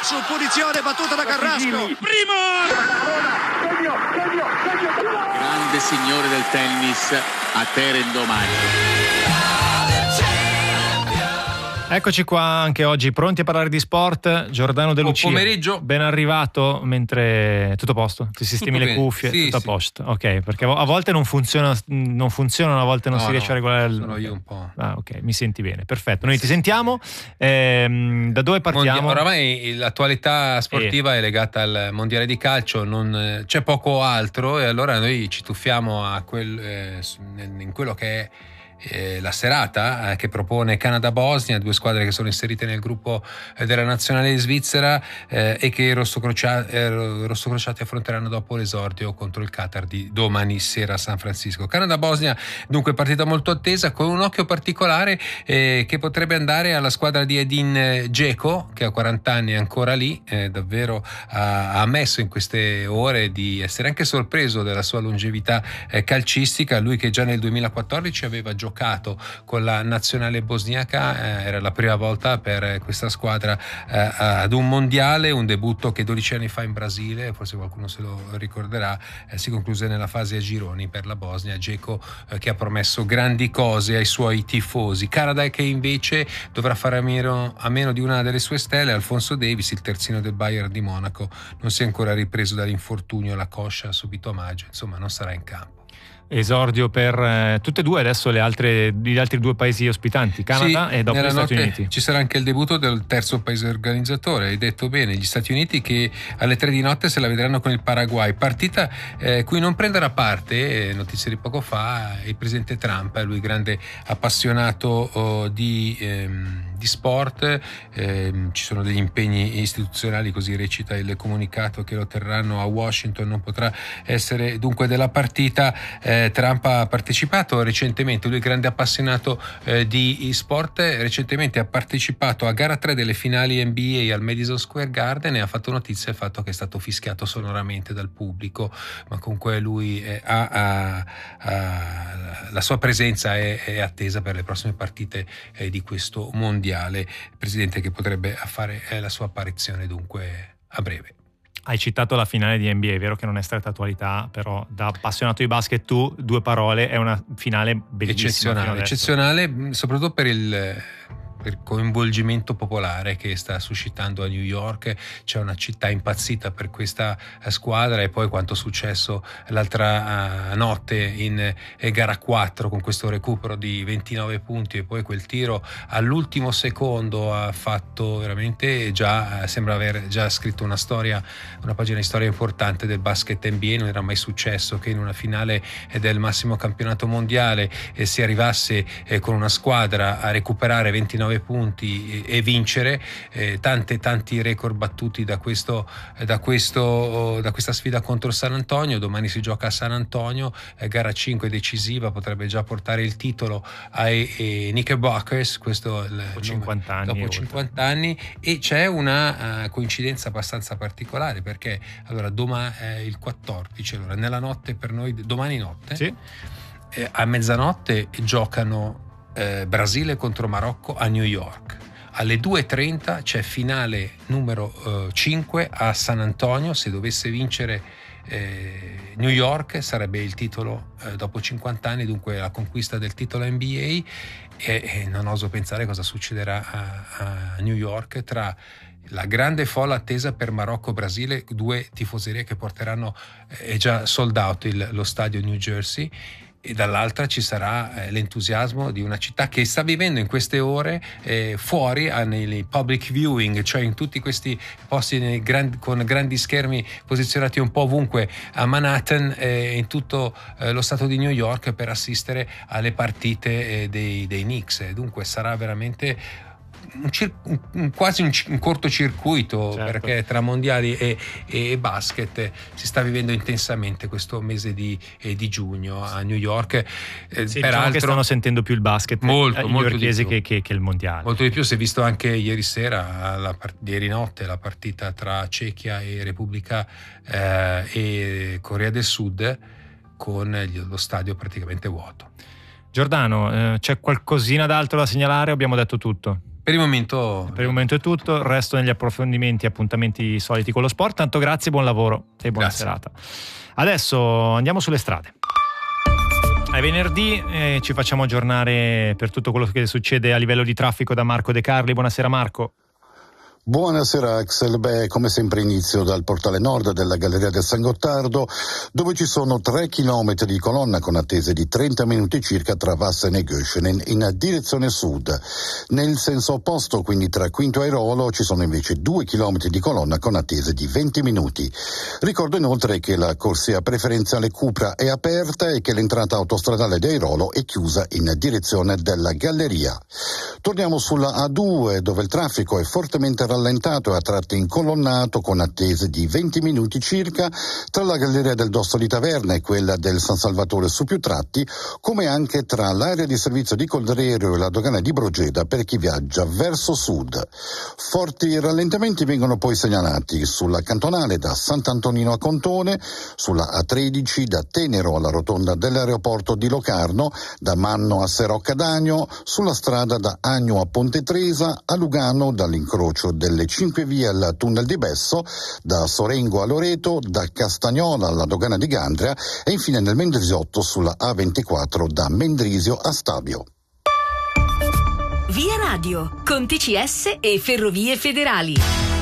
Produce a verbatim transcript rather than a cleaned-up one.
su punizione battuta da Carrasco. Primo! Grande signore del tennis a Teren domani. Eccoci qua anche oggi, pronti a parlare di sport. Giordano De Lucia, buon pomeriggio. Ben arrivato. Mentre tutto a posto? Ti sistemi Tutto le bene. cuffie? Sì, tutto sì. a posto, ok, perché a volte non funziona, non funzionano, a volte non No, si riesce no, a regolare il... sono io un po'. Ah, ok, mi senti bene, perfetto. Noi ti sentiamo. Ehm, da dove partiamo? Mondia- oramai l'attualità sportiva Eh. è legata al mondiale di calcio, non, c'è poco altro, e allora noi ci tuffiamo a quel, eh, in quello che è eh, la serata eh, che propone Canada-Bosnia, due squadre che sono inserite nel gruppo eh, della nazionale di Svizzera eh, e che i rossocrocia- eh, rossocrociati affronteranno dopo l'esordio contro il Qatar di domani sera a San Francisco. Canada-Bosnia, dunque, partita molto attesa, con un occhio particolare eh, che potrebbe andare alla squadra di Edin Dzeko, che ha quaranta anni, è ancora lì, eh, davvero ha, ha ammesso in queste ore di essere anche sorpreso della sua longevità eh, calcistica. Lui che già nel duemilaquattordici aveva giocato con la nazionale bosniaca, eh, era la prima volta per questa squadra eh, ad un mondiale, un debutto che dodici anni fa in Brasile, forse qualcuno se lo ricorderà, eh, si concluse nella fase a gironi per la Bosnia. Dzeko eh, che ha promesso grandi cose ai suoi tifosi. Canada che invece dovrà fare a meno, a meno di una delle sue stelle, Alfonso Davies, il terzino del Bayern di Monaco, non si è ancora ripreso dall'infortunio alla coscia subito a maggio, insomma non sarà in campo. Esordio per eh, tutte e due adesso le altre, gli altri due paesi ospitanti, Canada sì, e dopo gli Stati notte Uniti. Ci sarà anche il debutto del terzo paese organizzatore, hai detto bene, gli Stati Uniti, che alle tre di notte se la vedranno con il Paraguay, partita eh, cui non prenderà parte, eh, notizie di poco fa, il presidente Trump, lui grande appassionato oh, di, ehm, di sport, ehm, ci sono degli impegni istituzionali, così recita il comunicato, che lo terranno a Washington, non potrà essere dunque della partita. eh, Trump ha partecipato recentemente, lui grande appassionato eh, di sport, recentemente ha partecipato a gara tre delle finali N B A al Madison Square Garden e ha fatto notizia il fatto che è stato fischiato sonoramente dal pubblico, ma comunque lui eh, ha, ha, ha, la sua presenza è, è attesa per le prossime partite eh, di questo mondiale, presidente che potrebbe fare eh, la sua apparizione dunque a breve. Hai citato la finale di N B A, è vero che non è stretta attualità, però da appassionato di basket tu, due parole, è una finale bellissima. Eccezionale, eccezionale, soprattutto per il per coinvolgimento popolare che sta suscitando a New York. C'è una città impazzita per questa squadra, e poi quanto è successo l'altra uh, notte in eh, gara quattro con questo recupero di ventinove punti e poi quel tiro all'ultimo secondo ha fatto veramente già, sembra aver già scritto una storia, una pagina di storia importante del basket N B A. Non era mai successo che in una finale del massimo campionato mondiale eh, si arrivasse eh, con una squadra a recuperare ventinove punti e, e vincere. eh, tante tanti record battuti da questo da questo da questa sfida contro San Antonio. Domani si gioca a San Antonio, eh, gara cinque decisiva, potrebbe già portare il titolo ai eh, Knickerbockers, questo il dopo cinquanta anni, dopo cinquanta anni. E c'è una uh, coincidenza abbastanza particolare, perché allora domani è il quattordici, allora nella notte per noi, domani notte sì. eh, a mezzanotte giocano Eh, Brasile contro Marocco a New York. Alle due e trenta c'è finale numero eh, cinque a San Antonio. Se dovesse vincere eh, New York sarebbe il titolo eh, dopo cinquanta anni, dunque la conquista del titolo N B A, e, e non oso pensare cosa succederà a, a New York tra la grande folla attesa per Marocco-Brasile, due tifoserie che porteranno, è eh, già sold out il, lo stadio New Jersey, e dall'altra ci sarà eh, l'entusiasmo di una città che sta vivendo in queste ore eh, fuori eh, nei public viewing, cioè in tutti questi posti nei grand, con grandi schermi posizionati un po' ovunque a Manhattan e eh, in tutto eh, lo stato di New York, per assistere alle partite eh, dei, dei Knicks. Dunque sarà veramente Un cir- un, un, quasi un, c- un cortocircuito, certo, perché tra mondiali e, e basket si sta vivendo intensamente questo mese di, eh, di giugno a New York. Eh, sì, peraltro diciamo che stanno sentendo più il basket molto, eh, molto newyorkese che, che, che il mondiale. Molto di più. Si è visto anche ieri sera, la part- ieri notte, la partita tra Cechia e Repubblica eh, e Corea del Sud, con lo stadio praticamente vuoto. Giordano, eh, c'è qualcosina d'altro da segnalare o abbiamo detto tutto? Per il momento per il momento è tutto, il resto negli approfondimenti e appuntamenti soliti con lo sport. Tanto grazie, buon lavoro e buona Grazie. serata. Adesso andiamo sulle strade. È venerdì e ci facciamo aggiornare per tutto quello che succede a livello di traffico da Marco De Carli. Buonasera Marco. Buonasera Axel, beh come sempre inizio dal portale nord della Galleria del San Gottardo, dove ci sono tre chilometri di colonna con attese di trenta minuti circa tra Vassen e Göschenen in direzione sud. Nel senso opposto, quindi tra Quinto e Airolo, ci sono invece due chilometri di colonna con attese di venti minuti. Ricordo inoltre che la corsia preferenziale Cupra è aperta e che l'entrata autostradale di Airolo è chiusa in direzione della Galleria. Torniamo sulla A due, dove il traffico è fortemente rallentato e a tratti incolonnato con attese di venti minuti circa tra la Galleria del Dosso di Taverna e quella del San Salvatore su più tratti, come anche tra l'area di servizio di Coldrero e la dogana di Brogeda per chi viaggia verso sud. Forti rallentamenti vengono poi segnalati sulla cantonale da Sant'Antonino a Contone, sulla A tredici da Tenero alla rotonda dell'aeroporto di Locarno, da Manno a Serocca d'Agno, sulla strada da Agno a Ponte Tresa, a Lugano dall'incrocio delle cinque vie al tunnel di Besso, da Sorengo a Loreto, da Castagnola alla dogana di Gandria e infine nel Mendrisiotto sulla A ventiquattro da Mendrisio a Stabio. Via Radio, con T C S e Ferrovie Federali.